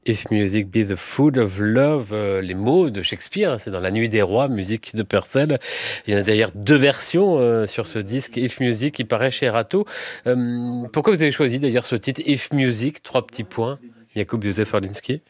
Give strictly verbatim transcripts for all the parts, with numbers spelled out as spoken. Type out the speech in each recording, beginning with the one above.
If Music Be the Food of Love, euh, les mots de Shakespeare, hein, c'est dans La Nuit des Rois, musique de Purcell. Il y en a d'ailleurs deux versions euh, sur ce disque, If Music, qui paraît chez Erato. Euh, pourquoi vous avez choisi d'ailleurs ce titre, If Music, trois petits points, Jakub Józef Orliński?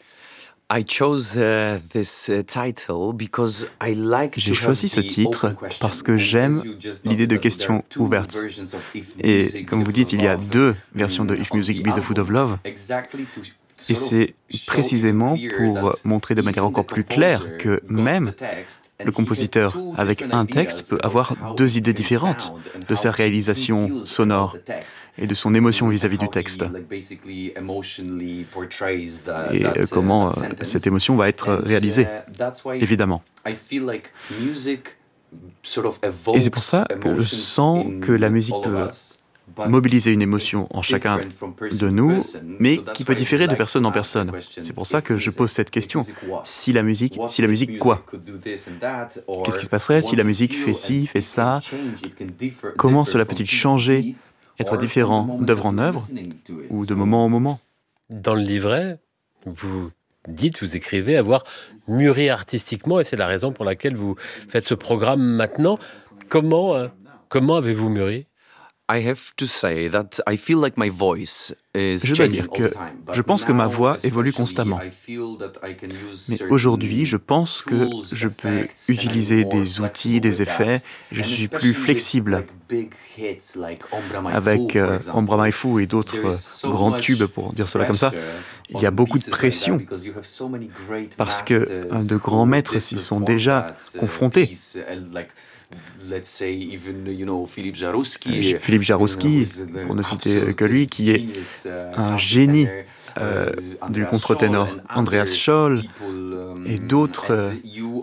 I chose uh, this uh, title because I like J'ai to choisi have ce the titre open question. parce que And j'aime as you just l'idée de noticed that there questions are two ouvertes. versions of If Et Music comme Be vous the dites, il y a Food of deux Love, versions de mm, If on Music the Be the Food of album, Love. exactly to Et sort c'est of show précisément even clear pour that montrer de manière even encore the plus claire composer que got même the text and le he compositeur, had two avec different un ideas texte, peut about avoir how deux it idées can différentes sound and de how sa he réalisation feels sonore about the text. et de son émotion Mm, vis-à-vis how du he, texte. like, basically emotionally portrays the- Et that, euh, uh, comment that euh, sentence. cette émotion va être And, réalisée, uh, that's why évidemment. I feel like music sort of Et c'est pour ça evokes que je emotions sens in que la musique all of peut us, but mobiliser une émotion en it's chacun different from person de to nous, person. mais So that's qui peut why I différer would de like personne to en ask the personne. question, C'est pour ça if que je music- pose cette if question. music what? Si la musique, What si la if musique music quoi? could do this and that, or Qu'est-ce qui se passerait si la what musique you fait feel ci, and fait it ça? can change, it can differ- Comment differ cela from peut-il piece to changer, piece, être or from différent the moment d'œuvre that en you're œuvre listening to it. ou de So- moment en moment? Dans le livret, vous dites, vous écrivez avoir mûri artistiquement, et c'est la raison pour laquelle vous faites ce programme maintenant. Comment, euh, comment avez-vous mûri? I have to say that I feel like my voice is Je dois changing dire all que the time, but je pense que ma now, voix évolue especially, constamment. I feel that I can use Mais certain aujourd'hui, je pense que tools, je peux effects, and I'm utiliser more des outils, flexible des with effets, that. et je And suis especially plus with, flexible like, big hits like Ombra My avec Fu, for euh, example. Ombra My Fu et d'autres There is euh, so grands much tubes, pour dire cela comme ça. pressure Il y a on beaucoup de pieces like that pression because you have so many great parce que euh, masters de grands who maîtres did s'y sont perform déjà that, uh, confrontés. piece, and like, let's say even, you know, Philippe Jarouski, Euh, Philippe Jarouski, pour ne citer que lui, qui est un génie euh, du contre-ténor, Andreas Scholl et d'autres. euh,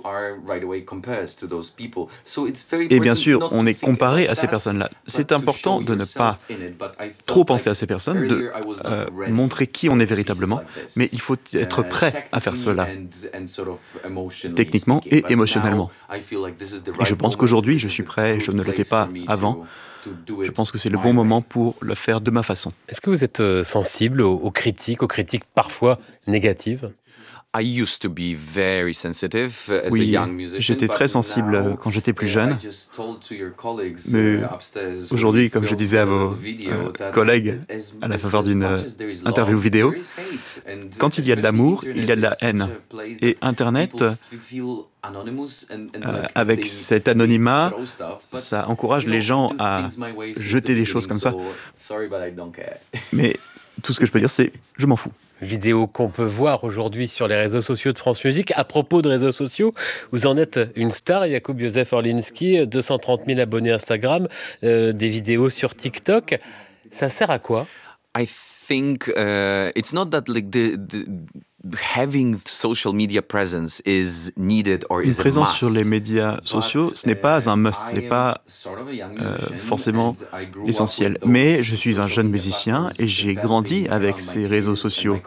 Et bien sûr, on est comparé à ces personnes-là. C'est important de ne pas trop penser à ces personnes, de euh, montrer qui on est véritablement, mais il faut être prêt à faire cela, techniquement et émotionnellement. Et je pense qu'aujourd'hui, je suis prêt, je ne l'étais pas avant. Je pense que c'est le bon moment pour le faire de ma façon. Est-ce que vous êtes euh, sensible aux, aux critiques, aux critiques parfois négatives? I used to be very sensitive as a Oui, young musician, j'étais très but sensible now, quand j'étais plus uh, jeune. I just told to your colleagues, Mais uh, upstairs aujourd'hui, when comme we je disais à filmed vos the video, euh, that collègues as- à la as- faveur as d'une much as there is love, interview vidéo, there is hate. And quand il y a de l'amour, especially il y a de la Internet is haine. such a place Et that Internet, people f- feel anonymous and- and euh, like avec they- cet they anonymat, throw stuff, but, ça encourage you know, les gens do à things my way since jeter the des choses comme ça. beginning, so sorry, but I don't care. Mais tout ce que je peux dire, c'est je m'en fous. Vidéo qu'on peut voir aujourd'hui sur les réseaux sociaux de France Musique. À propos de réseaux sociaux, vous en êtes une star, Jakub Józef Orliński, deux cent trente mille abonnés Instagram, euh, des vidéos sur TikTok. Ça sert à quoi? I think uh, it's not that like the, the having social media presence is needed or Une is a présence must. sur les médias sociaux, ce n'est pas un must, ce n'est pas euh, forcément essentiel. Mais je suis un jeune musicien et j'ai grandi avec ces réseaux sociaux,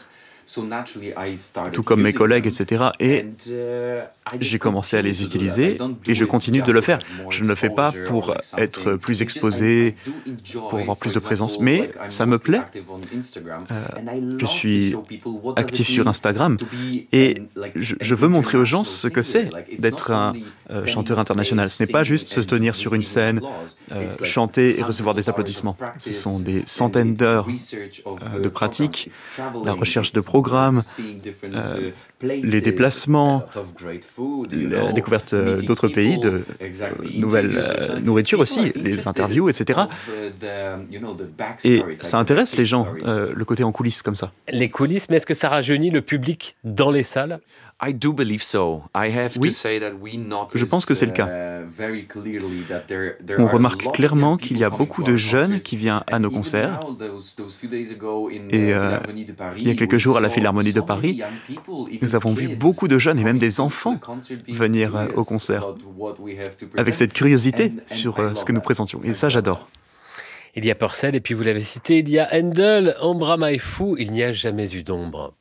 tout comme mes collègues, et cetera. Et j'ai commencé à les utiliser et je continue de le faire. Je ne le fais pas pour être plus exposé, pour avoir plus de présence, mais ça me plaît. Euh, je suis actif sur Instagram et je, je veux montrer aux gens ce que c'est d'être un euh, chanteur international. Ce n'est pas juste se tenir sur une scène, euh, chanter et recevoir des applaudissements. Ce sont des centaines d'heures euh, de pratique, la recherche de programmes, euh, les déplacements, la découverte euh, d'autres pays, de euh, nouvelles euh, nourritures aussi, les interviews, et cetera. Et ça intéresse les gens, euh, le côté en coulisses comme ça. Les coulisses, mais est-ce que ça rajeunit le public dans les salles? I do believe so. I have to Oui, say that we notice, je pense que c'est le cas. uh, very clearly that there- there On are a remarque lot of clairement young qu'il y a people beaucoup coming de to our jeunes concerts. qui viennent à And nos even concerts. now, those- those few days ago in Et the euh, Philharmonie de Paris, il y a quelques we jours à la saw Philharmonie de so Paris, many young people, even nous avons vu kids, beaucoup de jeunes et même coming des to the enfants concert being venir euh, au curious concert about what we have to avec present. cette curiosité And- and sur I euh, love ce que nous that. présentions. Et I ça, love j'adore. Il y a Purcell, et puis vous l'avez cité, il y a Handel, Ombra My Fu, il n'y a jamais eu d'ombre.